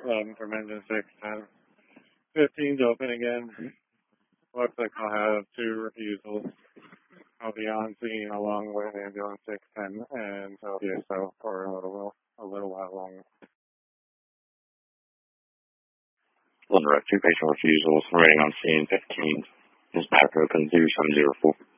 from engine 610. 15's open again. Looks like I'll have 2 refusals. I'll be on scene along with ambulance 610 and LTSO for a little while longer. London Road, 2 patient refusals, remaining on scene 15. Dispatch open 0704.